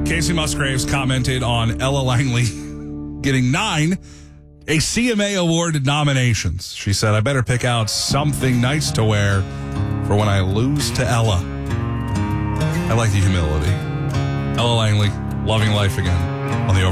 Casey Musgraves commented on Ella Langley getting 9 CMA Award nominations. She said, I better pick out something nice to wear for when I lose to Ella. I like the humility. Ella Langley, loving life again on the